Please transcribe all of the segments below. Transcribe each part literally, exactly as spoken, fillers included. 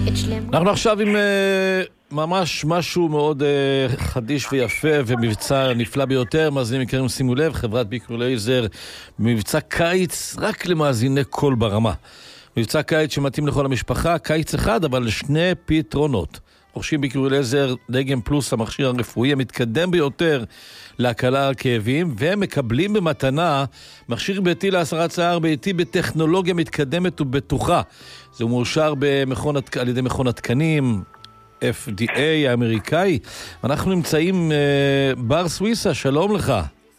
אנחנו עכשיו עם ממש משהו מאוד חדיש ויפה ומבצע נפלא ביותר. מאזינים יקרים, שימו לב, חברת ביקור לייזר, מבצע קיץ רק למאזיני קול ברמה. מבצע קיץ שמתאים לכל המשפחה, קיץ אחד אבל לשני פתרונות. רוכשים ביקור לייזר דגם פלוס, המכשיר הרפואי המתקדם ביותר להקלה על כאבים, והם מקבלים במתנה מכשיר ביתי להסרת שיער ביתי בטכנולוגיה מתקדמת ובטוחה. זה מאושר במכון, על ידי מכון התקנים אף די איי האמריקאי. אנחנו נמצאים אה, בר סוויסה, שלום לך.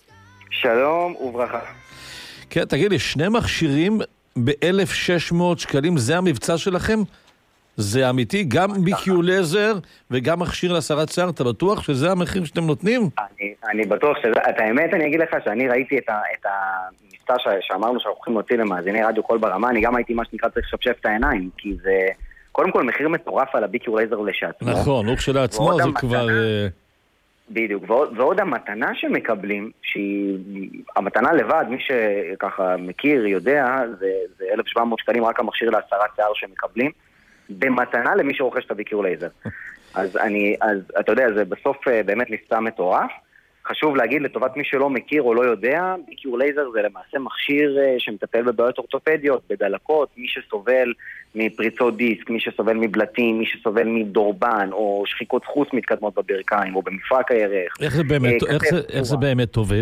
שלום וברכה. כן, תגיד לי, שני מכשירים ב-אלף ושש מאות שקלים, זה המבצע שלכם? זה אמיתי? גם ביקור לייזר וגם מכשיר להסרת שיער, אתה בטוח שזה המחיר שאתם נותנים? אני, אני בטוח שזה, את האמת אני אגיד לך שאני ראיתי את, ה, את המבצע שאמרנו שאנחנו הולכים להוציא למאזיני רדיו קול ברמה, אני גם הייתי מה שנקרא צריך לשפשף את העיניים, כי זה קודם כל מחיר מטורף על הביקור לייזר לשעצמו. נכון, הוא כשלעצמו זה המתנה, כבר... בדיוק, ועוד, ועוד המתנה שמקבלים, שהיא המתנה לבד, מי שככה מכיר, יודע, זה, זה אלף ושבע מאות שקלים רק המכשיר להסרת שיער שמקבלים, במתנה למי שרוכש את הביקור לייזר. אז אני, אז אתה יודע, זה בסוף באמת מבצע מטורף. חשוב להגיד לטובת מי שלא מכיר או לא יודע, ביקור לייזר זה למעשה מכשיר שמטפל בבעיות אורתופדיות, בדלקות, מי שסובל מפריצות דיסק, מי שסובל מבלטים, מי שסובל מדורבן או שחיקות חוץ מתקדמות בברכיים או במפרק הירך. איך זה באמת, איך זה, איך זה באמת עובד?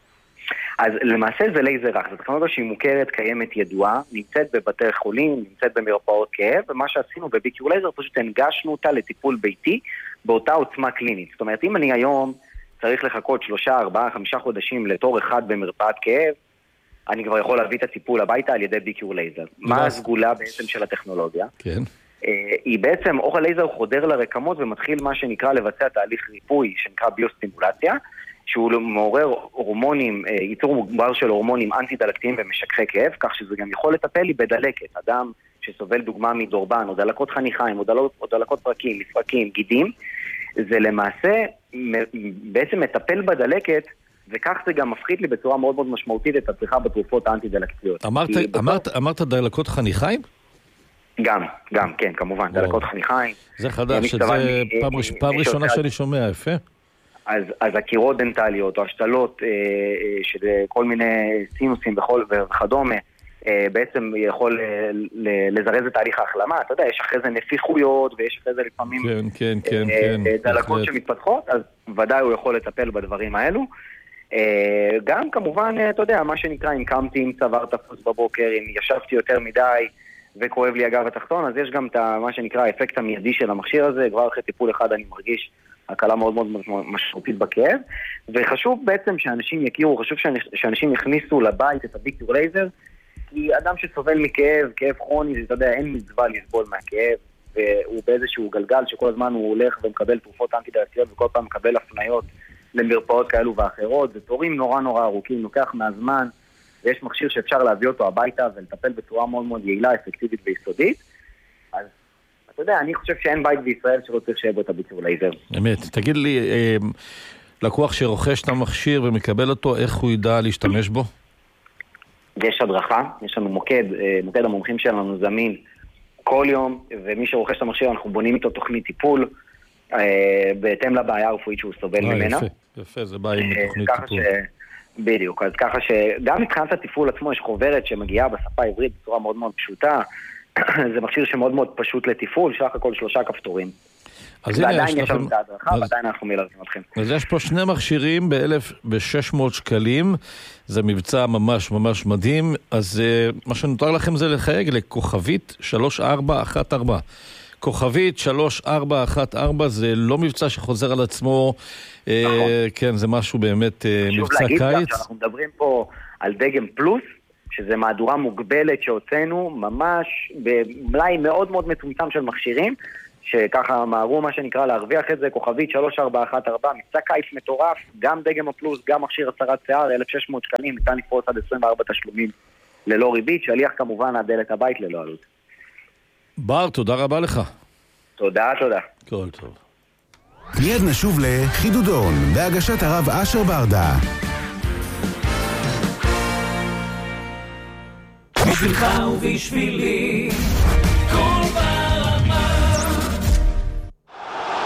אז למעשה זה לייזר רך, זו טכנולוגיה שהיא מוכרת, קיימת, ידועה, נמצאת בבתי חולים, נמצאת במרפאות כאב, ומה שעשינו בביקור לייזר פשוט הנגשנו אותה לטיפול ביתי באותה עוצמה קלינית. זאת אומרת, אם אני היום צריך לחכות שלושה, ארבעה, חמישה חודשים לתור אחד במרפאת כאב, אני כבר יכול להביא את הטיפול הביתה על ידי ביקור לייזר. מה הסגולה בעצם של הטכנולוגיה? כן. היא בעצם, אור הלייזר חודר לרקמות ומתחיל מה שנקרא לבצע תהליך ריפוי, שנקרא ביוסטימולציה, שהוא מעורר הורמונים, ייצור מוגבר של הורמונים אנטי-דלקתיים ומשככי כאב, כך שזה גם יכול לטפל לי בדלקת. אדם שסובל דוגמה מדורבן, או דלקות חניכיים, או, דלקות, או דלקות פרקים, מפרקים, גידים, זה למעשה בעצם מטפל בדלקת, וכך זה גם מפחית לי בצורה מאוד מאוד משמעותית את הצריכה בתרופות האנטי-דלקתיות. אמרת, אמרת, בסוף... אמרת דלקות חניכיים? גם, גם, כן, כמובן, וואו. דלקות חניכיים. זה חדש, שזה פעם, ראש, פעם ראשונה שאני שומע, יפה. אז, אז הקירות דנטליות או השתלות אה, אה, של כל מיני סינוסים וכל, וכדומה, אה, בעצם יכול אה, לזרז את תהליך ההחלמה. אתה יודע, יש אחרי זה נפיחויות ויש אחרי זה לפעמים כן, כן, כן, אה, כן, אה, דלקות בהחלט. שמתפתחות, אז ודאי הוא יכול לטפל בדברים האלו. אה, גם כמובן, אתה יודע, מה שנקרא, אם קמתי עם צוואר תפוס בבוקר, אם ישבתי יותר מדי וכואב לי אגב התחתון, אז יש גם את מה שנקרא האפקט המיידי של המכשיר הזה, כבר אחרי טיפול אחד אני מרגיש הקלה מאוד מאוד משמעותית בכאב, וחשוב בעצם שאנשים יכירו, חשוב שאנשים יכניסו לבית את הביקור לייזר, כי אדם שסובל מכאב, כאב כרוני, אתה יודע, אין מצווה לסבול מהכאב, והוא באיזשהו גלגל שכל הזמן הוא הולך ומקבל תרופות אנטי-דלקתיות, וכל פעם מקבל הפניות למרפאות כאלו ואחרות, זה תורים נורא נורא ארוכים, לוקח מהזמן, ויש מכשיר שאפשר להביא אותו הביתה ולטפל בצורה מאוד מאוד יעילה, אפקטיבית ויסודית. אז אתה יודע, אני חושב שאין בית בישראל שלא צריך שיהיה בו את הביקור לייזר. באמת, תגיד לי, לקוח שרוכש את המכשיר ומקבל אותו, איך הוא ידע להשתמש בו? יש הדרכה, יש לנו מוקד, מוקד המומחים שלנו זמין כל יום, ומי שרוכש את המכשיר אנחנו בונים איתו תוכנית טיפול, בהתאם לבעיה הרפואית שהוא סובל ממנה. יפה, יפה, זה בא עם תוכנית טיפול. בדיוק, אז ככה שגם מבחינת הטיפול עצמו יש חוברת שמגיעה בשפה העברית בצורה מאוד מאוד פשוטה, זה מכשיר שמאוד מאוד פשוט לטיפול, שח הכל שלושה כפתורים. ועדיין יש לנו את ההדרכה, ועדיין אנחנו מלווים אתכם. אז יש פה שני מכשירים ב-אלף ושש מאות שקלים, זה מבצע ממש ממש מדהים, אז מה שנותר לכם זה לחייג לכוכבית שלוש ארבע אחת ארבע. כוכבית שלוש ארבע אחת ארבע, זה לא מבצע שחוזר על עצמו, נכון. כן, זה משהו באמת מבצע קיץ. שוב להגיד גם שאנחנו מדברים פה על דגם פלוס, שזה מהדורה מוגבלת שהוצאנו, ממש במלאי מאוד מאוד מצומצם של מכשירים, שככה מהרו מה שנקרא להרוויח את זה, כוכבית שלוש ארבע אחת ארבע, מבצע קיץ מטורף, גם דגם הפלוס, גם מכשיר הסרת שיער, אלף ושש מאות שקלים, ניתן לפרוס עד עשרים וארבע תשלומים ללא ריבית, שליח כמובן עד דלת הבית ללא עלות. בר, תודה רבה לך. תודה, תודה. כל טוב. מיד נשוב לחידודון, בהגשת הרב אשר ברדה. בשבילך ובשבילי, כל ברמה.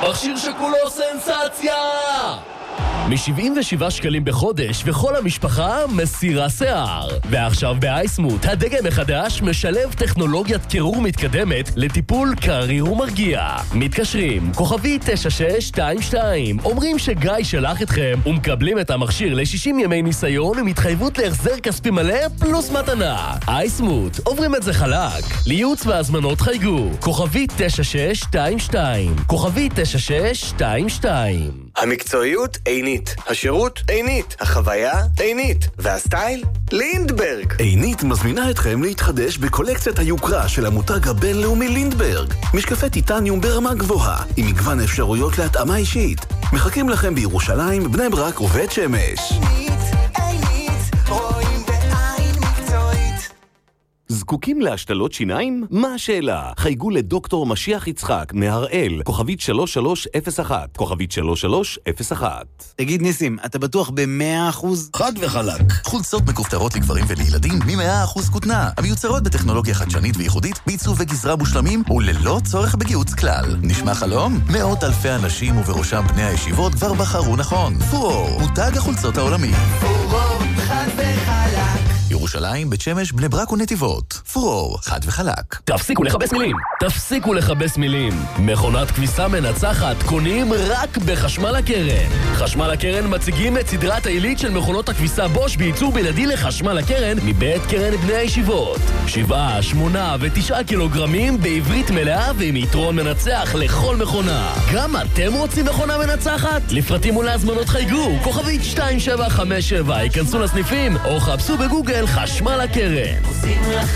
מכשיר שכולו סנסציה! מ-שבעים ושבעה שקלים בחודש, וכל המשפחה מסירה שיער. ועכשיו באייסמוט, הדגם החדש משלב טכנולוגיית קירור מתקדמת לטיפול קריר ומרגיע. מתקשרים, כוכבי תשע שש שתיים שתיים, אומרים שגיא שלח אתכם, ומקבלים את המכשיר ל-שישים ימי ניסיון עם התחייבות להחזר כספי מלא פלוס מתנה. אייסמוט, עוברים את זה חלק. לייעוץ והזמנות חייגו, כוכבי תשע שש שתיים שתיים, כוכבי תשע שש שתיים שתיים. המקצועיות עינית, השירות עינית, החוויה עינית, והסטייל לינדברג. עינית מזמינה אתכם להתחדש בקולקציית היוקרה של המותג הבינלאומי לינדברג. משקפי טיטניום ברמה גבוהה, עם מגוון אפשרויות להתאמה אישית. מחכים לכם בירושלים, בני ברק ובית שמש. עינית, עינית, רואים בעין מקצועית. זקוקים להשתלות שיניים? מה השאלה? חייגו לדוקטור משיח יצחק מהראל, כוכבית שלוש שלוש אפס אחת, כוכבית שלוש שלוש אפס אחת. תגיד ניסים, אתה בטוח ב-מאה אחוז? חד וחלק. חולצות מכופתרות לגברים ולילדים מ-מאה אחוז כותנה, המיוצרות בטכנולוגיה חדשנית וייחודית, בעיצוב וגזרה מושלמים וללא צורך בגיוץ כלל. נשמע חלום? מאות אלפי אנשים ובראשם בני הישיבות כבר בחרו נכון. פורור, מותג החולצות העולמי. פורור, חד וחלק. ירושלים, בית שמש, בני ברק ונתיבות. פורור, חד וחלק. תפסיקו לחבש מילים! תפסיקו לחבש מילים! מכונת כביסה מנצחת קונים רק בחשמל הקרן. חשמל הקרן מציגים את סדרת העילית של מכונות הכביסה בוש בייצור בלעדי לחשמל הקרן מבית קרן בני הישיבות. שבעה, שמונה ותשעה קילוגרמים בעברית מלאה ועם יתרון מנצח לכל מכונה. גם אתם רוצים מכונה מנצחת? לפרטים ולהזמנות חייגו, כוכבית שתיים שבע חמש שבע, ייכנסו לסניפים או חפשו בגוגל חשמל הקרן. עושים לך